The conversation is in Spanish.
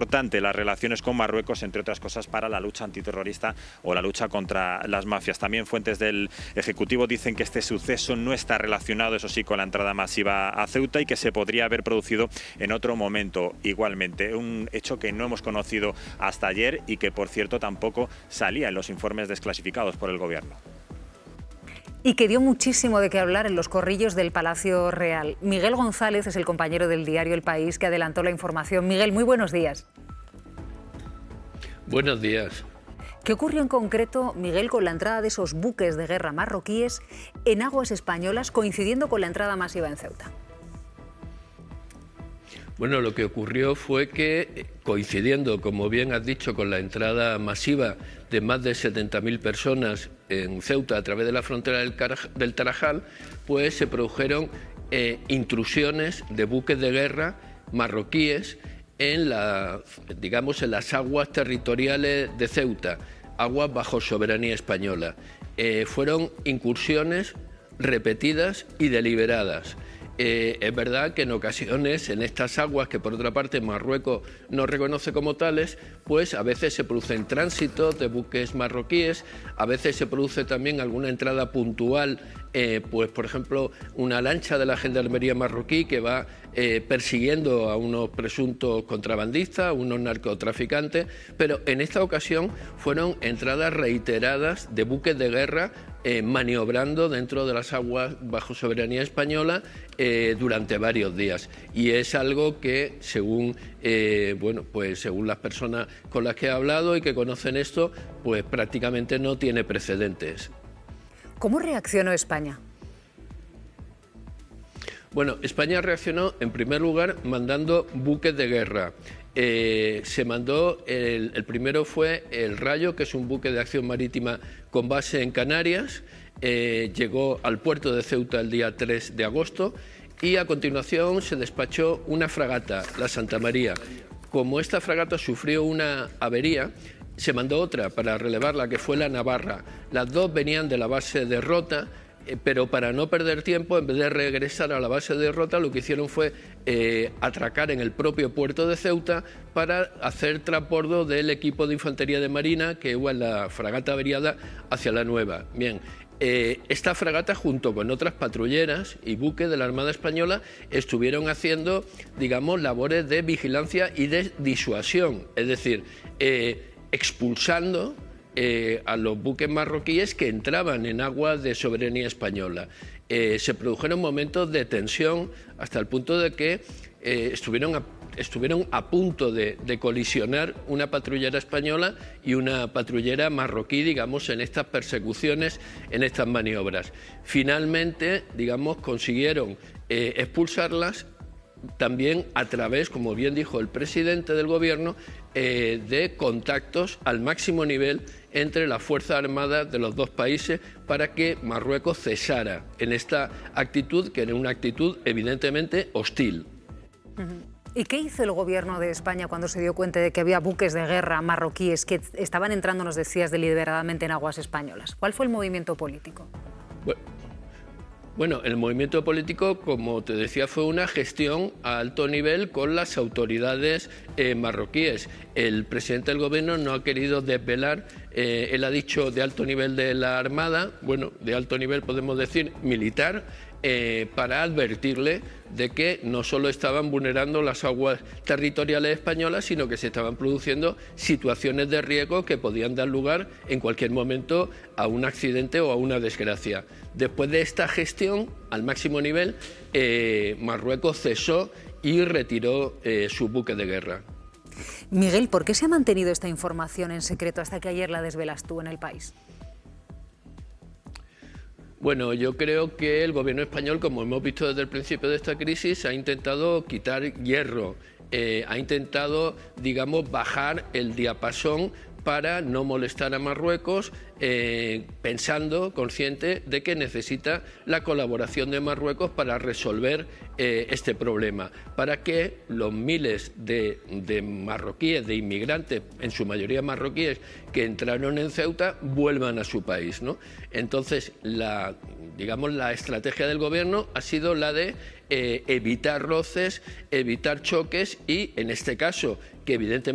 importante las relaciones con Marruecos, entre otras cosas, para la lucha antiterrorista o la lucha contra las mafias. También fuentes del Ejecutivo dicen que este suceso no está relacionado, eso sí, con la entrada masiva a Ceuta y que se podría haber producido en otro momento igualmente. Un hecho que no hemos conocido hasta ayer y que, por cierto, tampoco salía en los informes desclasificados por el Gobierno. Y que dio muchísimo de qué hablar en los corrillos del Palacio Real. Miguel González es el compañero del diario El País que adelantó la información. Miguel, muy buenos días. Buenos días. ¿Qué ocurrió en concreto, Miguel, con la entrada de esos buques de guerra marroquíes en aguas españolas, coincidiendo con la entrada masiva en Ceuta? Bueno, lo que ocurrió fue que, coincidiendo, como bien has dicho, con la entrada masiva de más de 70.000 personas en Ceuta a través de la frontera del Tarajal, pues se produjeron intrusiones de buques de guerra marroquíes en las aguas territoriales de Ceuta, aguas bajo soberanía española. Fueron incursiones repetidas y deliberadas. Es verdad que en ocasiones en estas aguas, que por otra parte Marruecos no reconoce como tales, pues a veces se producen tránsitos de buques marroquíes, a veces se produce también alguna entrada puntual, pues por ejemplo una lancha de la gendarmería marroquí que va persiguiendo a unos presuntos contrabandistas, unos narcotraficantes, pero en esta ocasión fueron entradas reiteradas de buques de guerra maniobrando dentro de las aguas bajo soberanía española durante varios días. Y es algo que, según según las personas con las que he hablado y que conocen esto, pues prácticamente no tiene precedentes. ¿Cómo reaccionó España? Bueno, España reaccionó en primer lugar mandando buques de guerra. Se mandó, el primero fue el Rayo, que es un buque de acción marítima con base en Canarias, llegó al puerto de Ceuta el día 3 de agosto y a continuación se despachó una fragata, la Santa María. Como esta fragata sufrió una avería, se mandó otra para relevarla, que fue la Navarra. Las dos venían de la base de Rota, pero para no perder tiempo, en vez de regresar a la base de Rota, lo que hicieron fue atracar en el propio puerto de Ceuta para hacer transbordo del equipo de infantería de marina que iba en la fragata averiada hacia la nueva. Bien, esta fragata, junto con otras patrulleras y buques de la Armada Española, estuvieron haciendo, digamos, labores de vigilancia y de disuasión, es decir, expulsando a los buques marroquíes que entraban en aguas de soberanía española. Se produjeron momentos de tensión hasta el punto de que estuvieron a punto de colisionar una patrullera española y una patrullera marroquí, digamos, en estas persecuciones, en estas maniobras. Finalmente, digamos, consiguieron expulsarlas también a través, como bien dijo el presidente del Gobierno, de contactos al máximo nivel entre las Fuerzas Armadas de los dos países para que Marruecos cesara en esta actitud, que era una actitud evidentemente hostil. ¿Y qué hizo el Gobierno de España cuando se dio cuenta de que había buques de guerra marroquíes que estaban entrando, nos decías, deliberadamente en aguas españolas? ¿Cuál fue el movimiento político? Bueno, el movimiento político, como te decía, fue una gestión a alto nivel con las autoridades marroquíes. El presidente del Gobierno no ha querido desvelar, él ha dicho de alto nivel de la Armada, bueno, de alto nivel podemos decir militar, para advertirle de que no solo estaban vulnerando las aguas territoriales españolas, sino que se estaban produciendo situaciones de riesgo que podían dar lugar en cualquier momento a un accidente o a una desgracia. Después de esta gestión al máximo nivel, Marruecos cesó y retiró su buque de guerra. Miguel, ¿por qué se ha mantenido esta información en secreto hasta que ayer la desvelas tú en El País? Bueno, yo creo que el Gobierno español, como hemos visto desde el principio de esta crisis, ha intentado quitar hierro, ha intentado, digamos, bajar el diapasón para no molestar a Marruecos, pensando, consciente de que necesita la colaboración de Marruecos para resolver este problema, para que los miles de marroquíes, de inmigrantes, en su mayoría marroquíes, que entraron en Ceuta, vuelvan a su país, ¿no? Entonces, la estrategia del Gobierno ha sido la de evitar roces, evitar choques y, en este caso, que evidentemente